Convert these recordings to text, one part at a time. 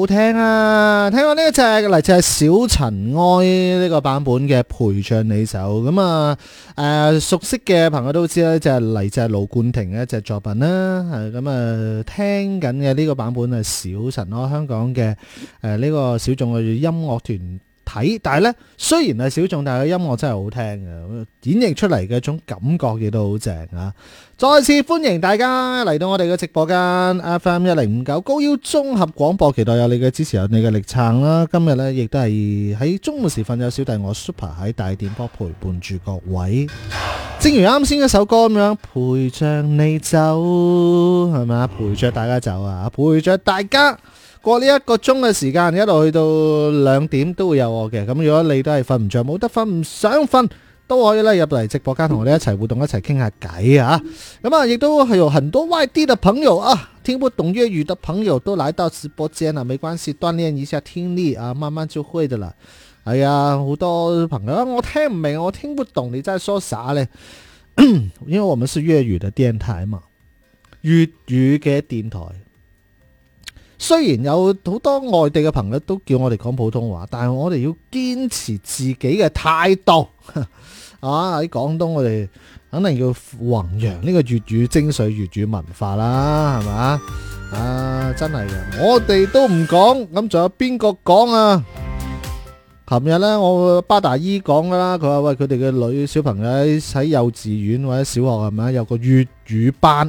好聽啊！聽過呢一隻嚟自係小塵埃呢個版本嘅陪着你走。咁啊熟悉嘅朋友都知啦，就係嚟自係盧冠廷嘅一隻作品啦。咁聽緊嘅呢個版本係小塵埃，香港嘅呢個小眾嘅音樂團體，但係咧雖然係小眾，但係個音樂真係好聽嘅，演繹出嚟嘅一種感覺亦都好正啊！再次歡迎大家嚟到我哋嘅直播間 FM1059 高腰綜合廣播，期待有你嘅支持，有你嘅力撐啦！今日咧亦都係喺中午時分，有小弟我 Super 喺大電波陪伴住各位，正如啱先一首歌咁樣，陪着你走，係咪？陪着大家走啊，陪着大家過呢一個鐘嘅時間，一路去到2點都會有我嘅。咁如果你都係瞓唔着，冇得瞓，唔想瞓，都可以咧入嚟直播間同我哋一齊互動，一齊傾下偈啊！咁啊，亦都係有很多外地嘅朋友啊，聽不懂粵語嘅朋友都來到直播間啦，沒關係，鍛煉一下聽力啊，慢慢就會的啦。係啊，好多朋友我聽唔明，我聽不懂你在說啥呢？因為我們是粵語嘅電台嘛，粵語嘅電台。雖然有好多外地嘅朋友都叫我哋講普通話，但係我哋要堅持自己嘅態度啊！喺廣東我哋肯定要弘揚呢個粵語精髓、粵語文化啦，係嘛？啊，真係嘅，我哋都唔講，咁仲有邊個講啊？琴日呢，我巴達姨講噶啦，佢話喂，佢哋嘅女小朋友喺幼稚園或者小學係咪有個粵語班？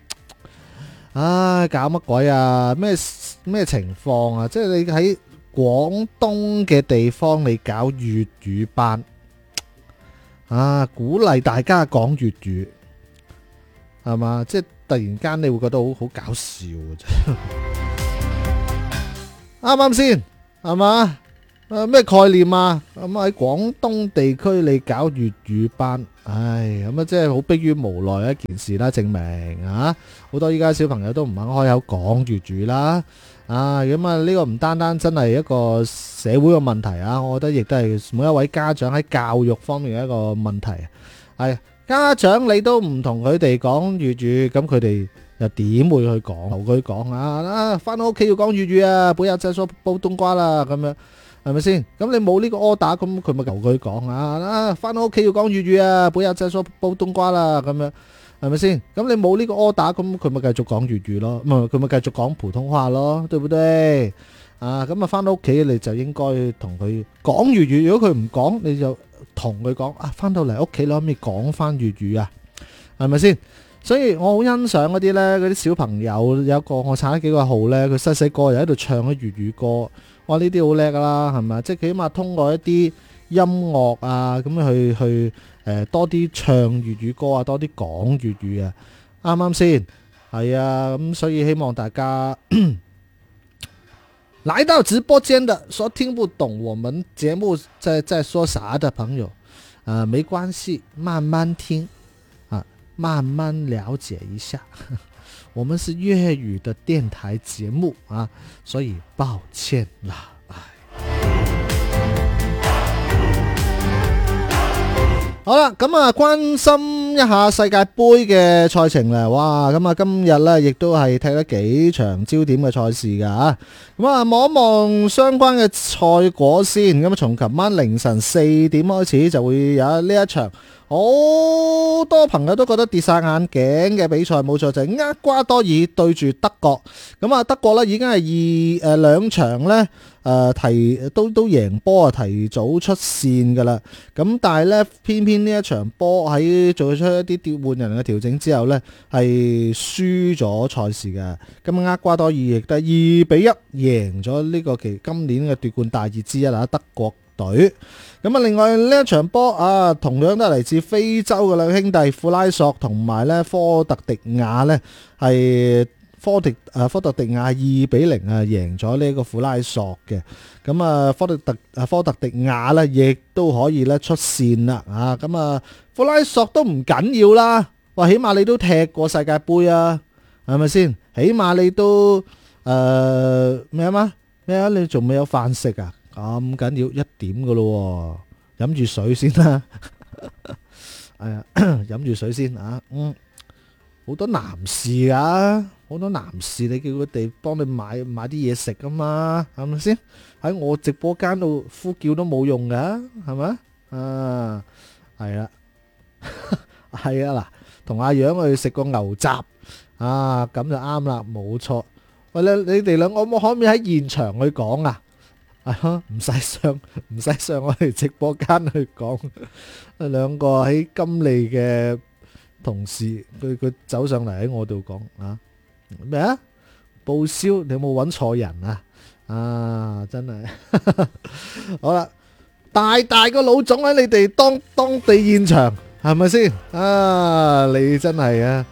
唉，搞乜鬼啊？咩情況啊？即係你喺廣東嘅地方，你搞粵語班啊？鼓勵大家講粵語，係嘛？即係突然間你會覺得好搞笑嘅啫，啱啱先？係嘛？咩概念啊？咁喺廣東地區你搞粵語班，唉，咁啊，即係好迫於無奈一件事啦。證明啊，好多依家小朋友都唔肯開口講粵語啦。啊，咁啊，呢個唔單單真係一個社會嘅問題啊，我覺得亦都係每一位家長喺教育方面嘅一個問題。係家長你都唔同佢哋講粵語，咁佢哋又點會去講？同佢講啊，翻到屋企要講粵語啊，不要再說煲冬瓜啦，咁樣。係咪先？咁你冇呢個 order，咁佢咪由佢講啊！翻到屋企要講粵語啊，不要再說煲冬瓜啦，咁樣係咪先？咁你冇呢個 order，咁佢咪繼續講粵語咯，佢咪繼續講普通話咯，對唔對？啊，咁啊翻到屋企你就應該同佢講粵語。如果佢唔講，你就同佢講啊，翻到嚟屋企你可唔可以講翻粵語啊？係咪先？所以我好欣賞嗰啲呢，嗰啲小朋友有一個我查咗幾個號呢，佢細細個又喺度唱啲粵語歌。哇！呢啲好叻噶啦，係咪？即係起碼通過一啲音樂啊，咁去多啲唱粵語歌啊，多啲講粵語啊，啱啱先？係啊，咁所以希望大家來到直播間的，說聽不懂我們節目在說啥的朋友，沒關係，慢慢聽啊，慢慢了解一下。我們是粵語的電台節目啊，所以抱歉啦。好啦，咁啊，關心一下世界杯嘅賽程啦。哇，咁啊，今日呢亦都係踢咗幾場焦點嘅賽事噶吓。咁啊，望一望相關嘅賽果先。咁啊，從琴晚凌晨4點開始就會有呢一場。好多朋友都覺得跌晒眼鏡嘅比賽，冇錯，就係厄瓜多爾對住德國。咁啊，德國咧已經係兩場咧都贏波啊，提早出線噶啦。咁但係咧，偏偏呢一場波喺做出一啲換人嘅調整之後咧，係輸咗賽事嘅。咁厄瓜多爾亦都係2-1贏咗呢個今年嘅奪冠大熱之一啊，德國隊。咁啊，另外呢一場波啊，同樣都係嚟自非洲嘅兩兄弟庫拉索同埋咧科特迪瓦咧，係科特迪瓦2-0啊贏咗呢個庫拉索嘅。咁啊，科特迪瓦咧亦都可以咧出線啦啊！咁啊，庫拉索都唔緊要啦，哇，起碼你都踢過世界盃啊，係咪先？起碼你都咩啊？你仲未有飯食啊？咁緊要1點噶咯，飲住水先啦。係啊，飲住水先啊。好多男士啊， 好多男士你叫佢哋幫你買啲嘢食啊嘛，係咪先？喺我直播間度呼叫都冇用噶，係咪？啊，係啦，係啊嗱，同阿楊去食個牛雜啊，咁就啱啦，冇錯。喂，你哋兩個可唔可以喺現場去講啊？唔使上我哋直播間去講。兩個喺金利嘅同事，佢走上嚟喺我度講啊，咩啊？報銷，你有冇揾錯人啊？啊，真係好啦，大個老總喺你哋當地現場，係咪先？啊，你真係啊，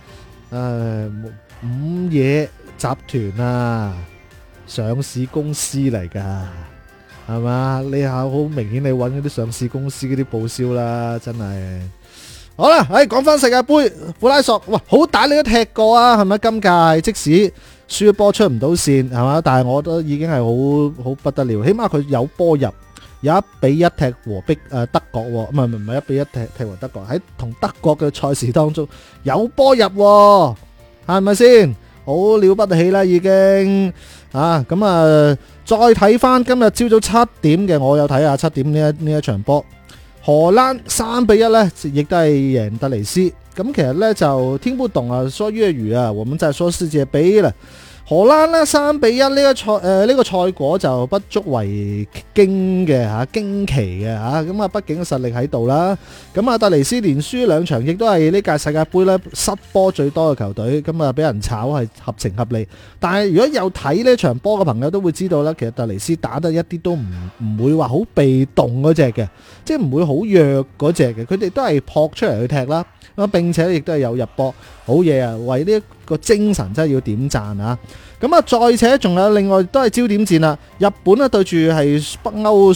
午夜集團啊，上市公司嚟噶，係嘛？你好明顯你揾嗰啲上市公司嗰啲報銷啦，真係。好啦，講翻世界盃，普拉索，哇，好打你都踢過啊，係咪？今屆即使輸波出唔到線，係嘛？但係我都已經係好不得了，起碼佢有波入，有1-1踢和德國，唔係1-1踢和德國，喺同德國嘅賽事當中有波入，係咪先？好了不起啦，已經啊！咁啊，再睇翻今日朝早7點嘅，我有睇下7點呢一場波。荷蘭3-1呢，亦都係贏突尼斯。咁其實呢，就聽不懂啊，說粵語啊，我們在說世界盃啦。荷蘭呢3-1呢個賽果就不足為驚嘅吓，驚奇嘅吓。咁啊，畢竟實力喺度啦。咁啊，突尼斯連輸2場，亦都係呢屆世界盃呢失波最多嘅球隊。咁啊，俾人炒係合情合理。但係如果有睇呢場波嘅朋友都會知道啦，其實突尼斯打得一啲都唔會話好被動嗰隻嘅，即係唔會好弱嗰隻嘅。佢哋都係撲出嚟去踢啦。咁並且亦都係有入波，好嘢啊！為呢個精神真係要點讚啊！咁啊，再且仲有另外都係焦點戰啦。日本咧對住係北歐